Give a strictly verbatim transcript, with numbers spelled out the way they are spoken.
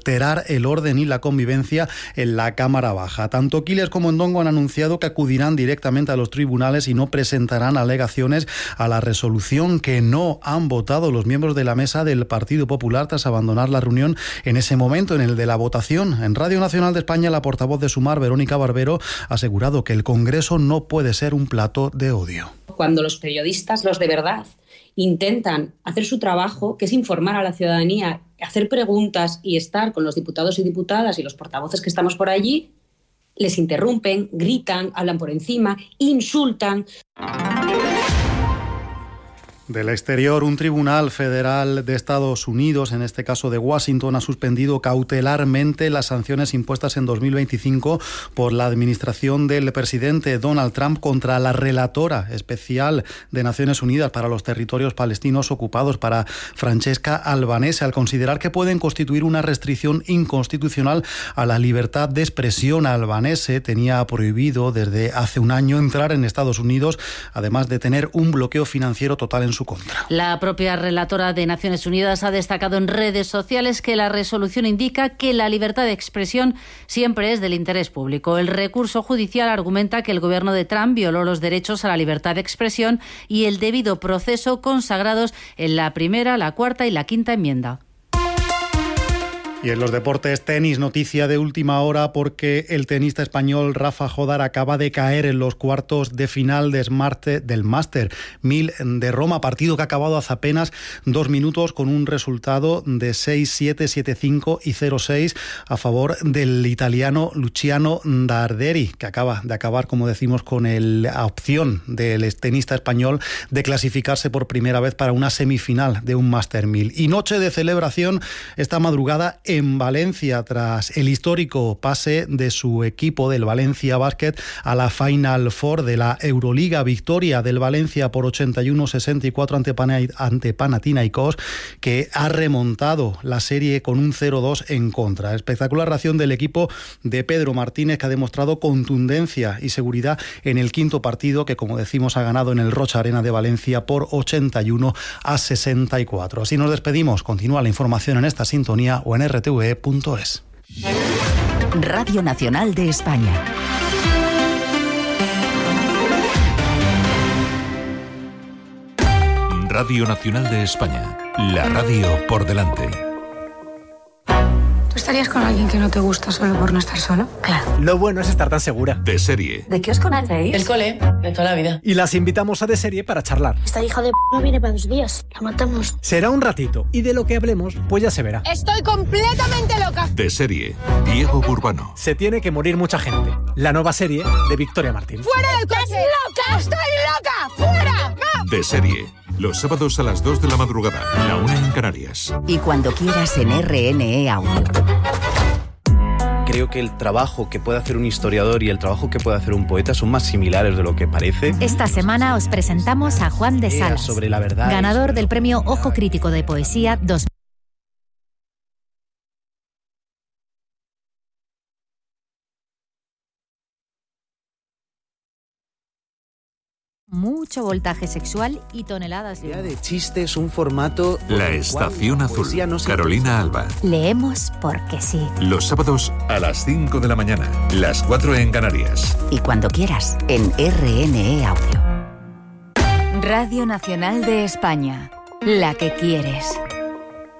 alterar el orden y la convivencia en la Cámara Baja. Tanto Quiles como Ndongo han anunciado que acudirán directamente a los tribunales y no presentarán alegaciones a la resolución que no han votado los miembros de la mesa del Partido Popular tras abandonar la reunión en ese momento, en el de la votación. En Radio Nacional de España, la portavoz de Sumar, Verónica Barbero, ha asegurado que el Congreso no puede ser un plato de odio. Cuando los periodistas, los de verdad, intentan hacer su trabajo, que es informar a la ciudadanía, hacer preguntas y estar con los diputados y diputadas y los portavoces que estamos por allí, les interrumpen, gritan, hablan por encima, insultan. Del exterior, un tribunal federal de Estados Unidos, en este caso de Washington, ha suspendido cautelarmente las sanciones impuestas en dos mil veinticinco por la administración del presidente Donald Trump contra la relatora especial de Naciones Unidas para los territorios palestinos ocupados, para Francesca Albanese, al considerar que pueden constituir una restricción inconstitucional a la libertad de expresión. Albanese tenía prohibido desde hace un año entrar en Estados Unidos, además de tener un bloqueo financiero total en su contra. La propia relatora de Naciones Unidas ha destacado en redes sociales que la resolución indica que la libertad de expresión siempre es del interés público. El recurso judicial argumenta que el gobierno de Trump violó los derechos a la libertad de expresión y el debido proceso consagrados en la primera, la cuarta y la quinta enmienda. Y en los deportes, tenis, noticia de última hora porque el tenista español Rafa Jodar acaba de caer en los cuartos de final de Smart, del Máster mil de Roma, partido que ha acabado hace apenas dos minutos con un resultado de seis siete, siete cinco y cero seis a favor del italiano Luciano Darderi, que acaba de acabar, como decimos, con el, la opción del tenista español de clasificarse por primera vez para una semifinal de un Máster mil. Y noche de celebración esta madrugada en Valencia, tras el histórico pase de su equipo del Valencia Basket a la Final Four de la Euroliga. Victoria del Valencia por ochenta y uno sesenta y cuatro ante, ante Panathinaikos, que ha remontado la serie con un cero dos en contra. Espectacular reacción del equipo de Pedro Martínez, que ha demostrado contundencia y seguridad en el quinto partido, que, como decimos, ha ganado en el Rocha Arena de Valencia por ochenta y uno a sesenta y cuatro. Así nos despedimos. Continúa la información en esta sintonía o en r t v punto es. Radio Nacional de España. Radio Nacional de España. La radio por delante. ¿Tú estarías con alguien que no te gusta solo por no estar solo? Claro. Lo bueno es estar tan segura. De Serie. ¿De qué os conocéis? El cole, de toda la vida. Y las invitamos a De Serie para charlar. Esta hija de p*** no viene para dos días. La matamos. Será un ratito. Y de lo que hablemos, pues ya se verá. Estoy completamente loca. De Serie. Diego Burbano. Se tiene que morir mucha gente. La nueva serie de Victoria Martín. ¡Fuera del coche! ¡Estás loca! ¡Estoy loca! ¡Fuera! ¡Va! De Serie. Los sábados a las dos de la madrugada. La una en Canarias. Y cuando quieras en R N E Audio. Creo que el trabajo que puede hacer un historiador y el trabajo que puede hacer un poeta son más similares de lo que parece. Esta semana os presentamos a Juan de Salas, sobre la verdad, ganador del premio Ojo Crítico de Poesía dos mil. Mucho voltaje sexual y toneladas de... La idea de chiste es un formato... La Estación Azul. No Carolina Alba. Leemos porque sí. Los sábados a las cinco de la mañana. Las cuatro en Canarias. Y cuando quieras, en R N E Audio. Radio Nacional de España. La que quieres.